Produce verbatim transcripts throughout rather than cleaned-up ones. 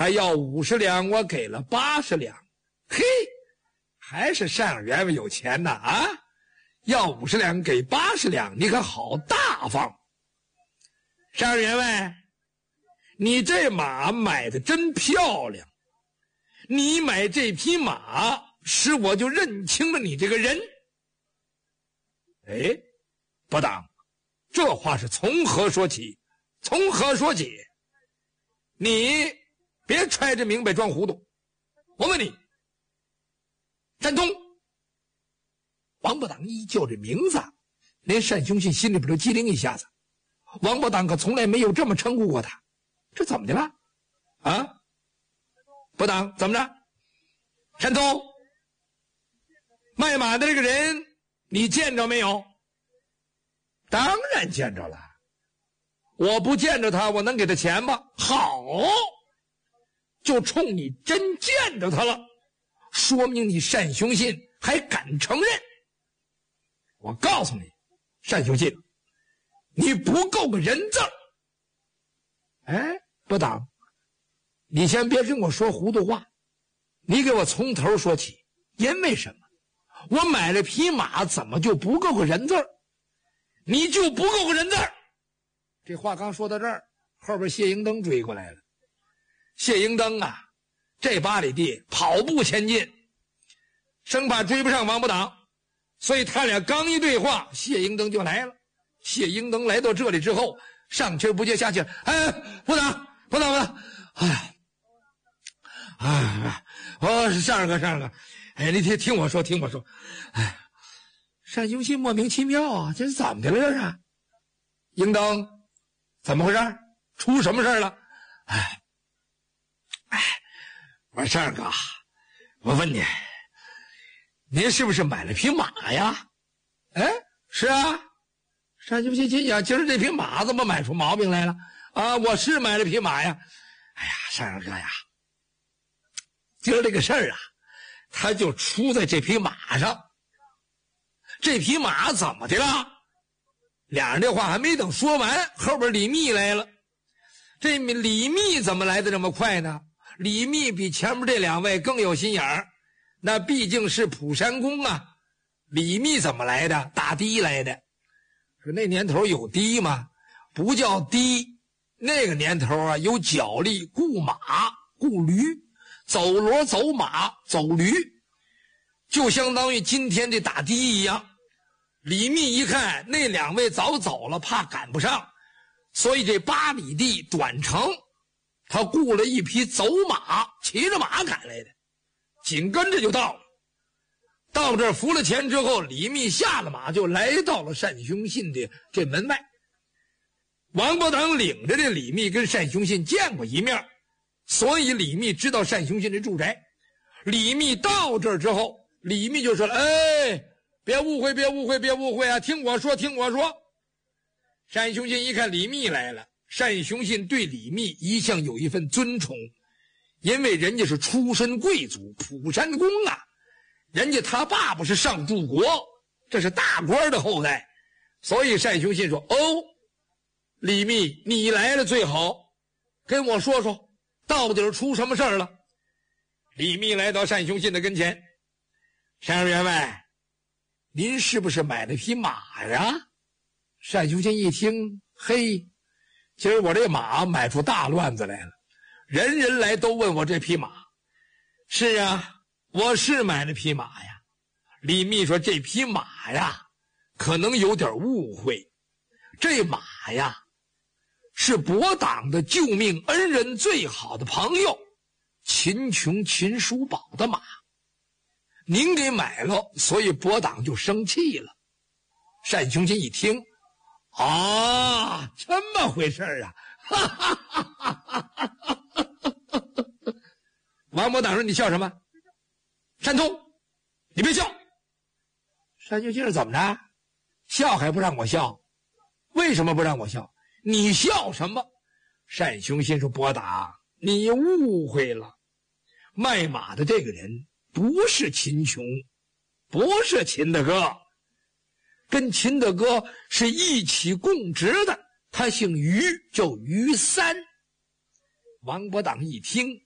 他要五十两，我给了八十两。嘿，还是单上员外有钱呐啊！要五十两给八十两，你可好大方。单上员外，你这马买的真漂亮，你买这匹马使我就认清了你这个人。哎，不当，这话是从何说起？从何说起？你别揣着明白装糊涂。我问你，单通。王八党一叫这名字，连单雄信心里边都机灵一下子。王八党可从来没有这么称呼过他，这怎么的了？啊，不当怎么着？单通，卖马的这个人你见着没有？当然见着了。我不见着他，我能给他钱吗？好，就冲你真见着他了，说明你单雄信还敢承认。我告诉你，单雄信，你不够个人字儿。哎，不当，你先别跟我说糊涂话，你给我从头说起。因为什么？我买了匹马，怎么就不够个人字儿？你就不够个人字儿。这话刚说到这儿，后边谢英登追过来了。谢英登啊，这八里地跑步前进，生怕追不上王八党，所以他俩刚一对话，谢英登就来了。谢英登来到这里之后，上气不接下气，哎，不党不党不党，哎，哎，我是上哥上哥，哎，你听听我说听我说，哎，单雄信莫名其妙啊，这是怎么的了这是？英登，怎么回事？出什么事了？哎，哎，我说单哥，我问你，您是不是买了匹马呀？哎，是啊。单雄信心想，今儿这匹马怎么买出毛病来了？啊，我是买了匹马呀。哎呀，单哥呀，今儿这个事儿啊，他就出在这匹马上。这匹马怎么的了？俩人这话还没等说完，后边李密来了。这李密怎么来的这么快呢？李密比前面这两位更有心眼儿，那毕竟是普山公啊。李密怎么来的？打的来的。说那年头有的吗？不叫的，那个年头啊，有脚力，雇马雇驴，走骡走马走驴，就相当于今天这打的一样。李密一看那两位早走了，怕赶不上，所以这八里地短程，他雇了一匹走马，骑着马赶来的，紧跟着就到了。到这儿付了钱之后，李密下了马，就来到了单雄信的这门外。王八党领着这李密跟单雄信见过一面，所以李密知道单雄信的住宅。李密到这儿之后，李密就说了：“哎，别误会，别误会，别误会啊！听我说，听我说。”单雄信一看李密来了，单雄信对李密一向有一份尊崇，因为人家是出身贵族，普山公啊。人家他爸爸是上柱国，这是大官的后代，所以单雄信说：“哦，李密，你来了最好，跟我说说，到底出什么事儿了？”李密来到单雄信的跟前：“单员外，您是不是买了匹马呀？”单雄信一听，嘿，今儿我这马买出大乱子来了，人人来都问我这匹马。是啊，我是买了匹马呀。李密说：“这匹马呀，可能有点误会。这马呀，是伯党的救命恩人最好的朋友秦琼、秦叔宝的马，您给买了，所以伯党就生气了。”单雄信一听，啊，这么回事啊！哈哈哈哈哈哈！王伯党说：“你笑什么？单通，你别笑。”单雄信是怎么着？笑还不让我笑？为什么不让我笑？你笑什么？单雄信说：“伯党，你误会了，卖马的这个人不是秦琼，不是秦大哥，跟秦大哥是一起供职的，他姓于，叫于三。”王伯党一听，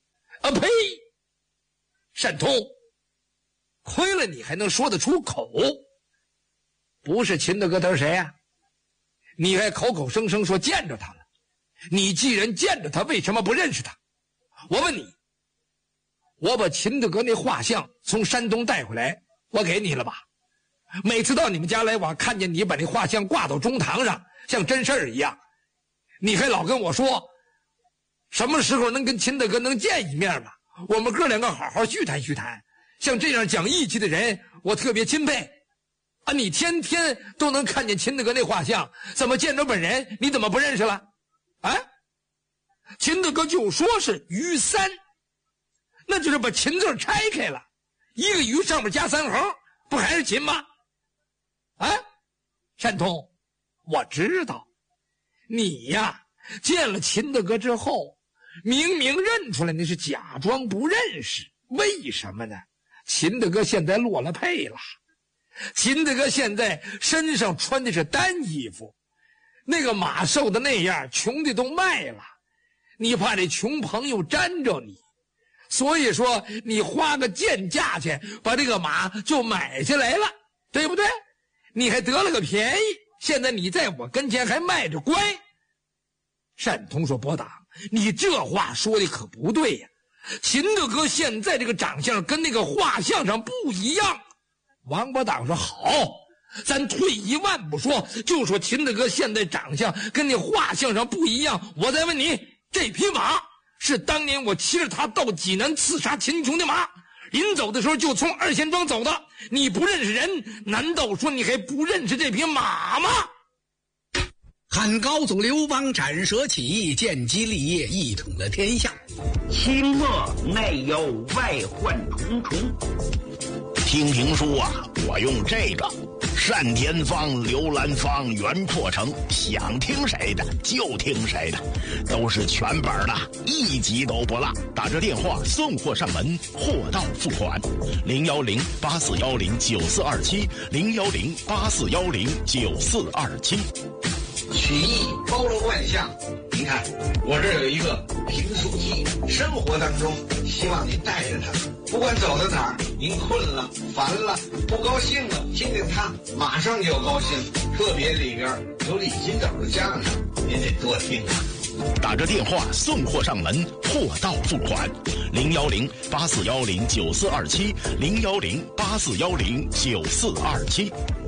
啊呸！单通，亏了你还能说得出口。不是秦大哥他是谁呀、啊？你还口口声声说见着他了。你既然见着他，为什么不认识他？我问你，我把秦大哥那画像从山东带回来，我给你了吧？每次到你们家来往，看见你把那画像挂到中堂上，像真事儿一样，你还老跟我说什么时候能跟秦大哥能见一面吧？我们哥两个好好叙谈叙谈。像这样讲义气的人，我特别钦佩啊！你天天都能看见秦大哥那画像，怎么见着本人你怎么不认识了啊？秦大哥就说是于三，那就是把秦字拆开了，一个于上面加三横，不还是秦吗？啊，单通，我知道你呀见了秦大哥之后，明明认出来那是假装不认识。为什么呢？秦大哥现在落了配了，秦大哥现在身上穿的是单衣服，那个马瘦的那样，穷的都卖了，你怕这穷朋友沾着你，所以说你花个贱价钱把这个马就买下来了，对不对？你还得了个便宜，现在你在我跟前还卖着乖。单通说：伯党，你这话说的可不对呀，秦大哥现在这个长相跟那个画像上不一样。王伯党说：好，咱退一万步说，就说秦大哥现在长相跟那画像上不一样。我再问你，这匹马是当年我骑着它到济南刺杀秦琼的马，临走的时候就从二贤庄走的，你不认识人，难道说你还不认识这匹马吗？ 汉高祖刘邦斩蛇起义，建基立业，一统了天下。 清末内忧外患重重。 听评书啊，我用这个单田芳、刘兰芳、袁阔成，想听谁的就听谁的，都是全本的，一集都不落。打着电话送货上门，货到付款。零幺零八四幺零九四二七，零幺零八四幺零九四二七。 曲艺包罗万象，您看我这有一个评书机，生活当中希望您带着它，不管走到哪儿，您困了、烦了、不高兴了，听听它，马上就高兴。特别里边有李金斗的相声，您得多听啊。 打着电话送货上门，货到付款。零幺零八四幺零九四二七，零幺零八四幺零九四二七。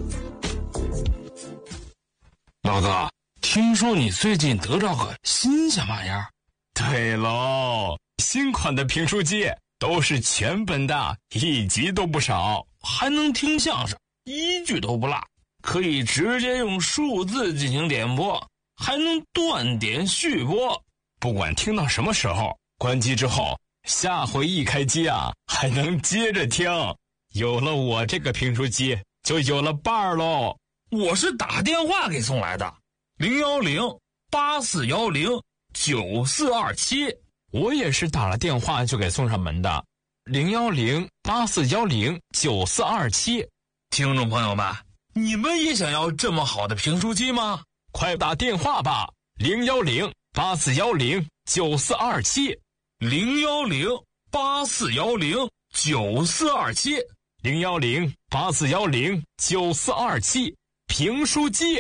老哥，听说你最近得着个新鲜玩意儿？ 对喽，新款的评书机都是全本的，一集都不少， 还能听相声，一句都不落，可以直接用数字进行点播，还能断点续播。 不管听到什么时候，关机之后，下回一开机啊，还能接着听。有了我这个评书机，就有了伴儿喽。 我是打电话给送来的，零幺零八四幺零九四二七。 我也是打了电话就给送上门的，零幺零八四幺零九四二七。 听众朋友们，你们也想要这么好的评书机吗？ 快打电话吧，零幺零八四幺零九四二七， 零幺零八四幺零九四二七， 零幺零八四幺零九四二七。评书机。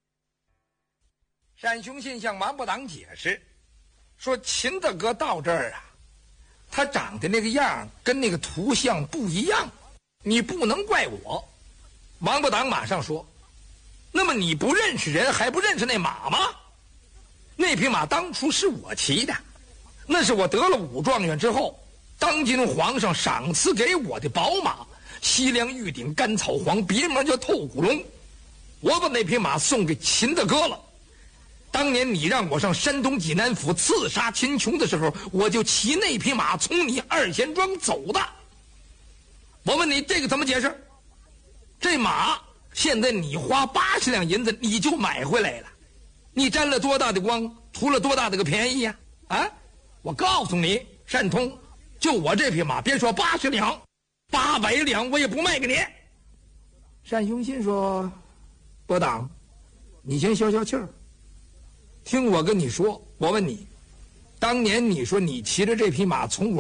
单雄信向王伯党解释说，秦大哥到这儿啊，他长得那个样跟那个图像不一样，你不能怪我。王伯党马上说，那么你不认识人还不认识那马吗？那匹马当初是我骑的，那是我得了武状元之后，当今皇上赏赐给我的宝马，西凉玉顶甘草黄，别名叫透骨龙。我把那匹马送给秦大哥了。当年你让我上山东济南府刺杀秦琼的时候，我就骑那匹马从你二贤庄走的。我问你，这个怎么解释？这马现在你花八十两银子你就买回来了，你沾了多大的光，图了多大的个便宜呀、啊？啊！我告诉你，单通，就我这匹马，别说八十两，八百两我也不卖给你。单雄信说，伯党，你先消消气儿，听我跟你说。我问你，当年你说你骑着这匹马从我